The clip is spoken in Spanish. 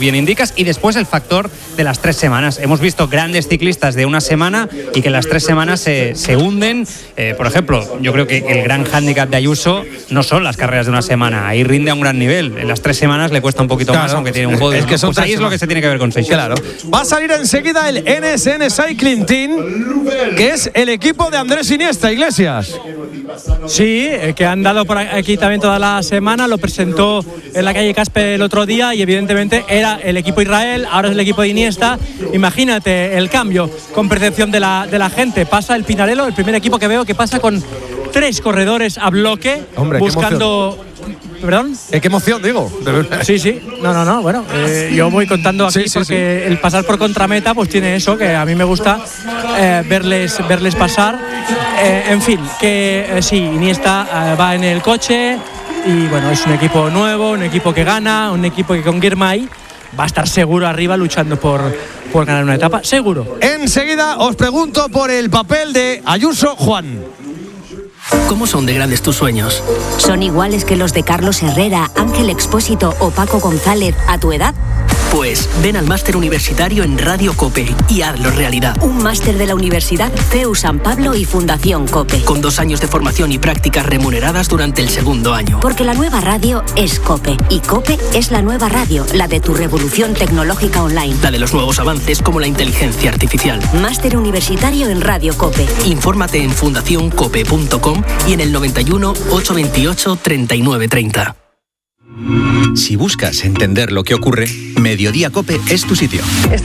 bien indicas, y después el factor de las 3 semanas. Hemos visto grandes ciclistas de una semana y que las 3 semanas se hunden. Por ejemplo, yo creo que el gran hándicap de Ayuso no son las carreras de una semana, ahí rinde a un gran nivel. En las 3 semanas le cuesta un poquito más, aunque tiene un podio. Es que pues ahí es lo que se tiene que ver con Seixas. Claro. Va a salir enseguida el NSN Cycling Team, que es el equipo de Andrés Iniesta, Iglesias. Sí, que han dado por aquí también toda la semana, lo presentó en la calle Caspe el otro día y evidentemente era el equipo Israel, ahora es el equipo de Iniesta. Imagínate el cambio con percepción de la gente. Pasa el Pinarello, el primer equipo que veo que pasa con 3 corredores a bloque. Hombre, buscando... ¿Perdón? Qué emoción, digo. Sí. No. Bueno, yo voy contando aquí porque el pasar por contrameta pues tiene eso, que a mí me gusta verles pasar. En fin, que sí, Iniesta va en el coche y bueno, es un equipo nuevo, un equipo que gana, un equipo que con Girmay va a estar seguro arriba luchando por ganar una etapa, seguro. Enseguida os pregunto por el papel de Ayuso, Juan. ¿Cómo son de grandes tus sueños? ¿Son iguales que los de Carlos Herrera, Ángel Expósito o Paco González a tu edad? Pues ven al máster universitario en Radio COPE y hazlo realidad. Un máster de la Universidad CEU San Pablo y Fundación COPE. Con 2 años de formación y prácticas remuneradas durante el 2º año. Porque la nueva radio es COPE y COPE es la nueva radio, la de tu revolución tecnológica online. La de los nuevos avances como la inteligencia artificial. Máster universitario en Radio COPE. Infórmate en fundacioncope.com y en el 91 828 3930. Si buscas entender lo que ocurre, Mediodía COPE es tu sitio.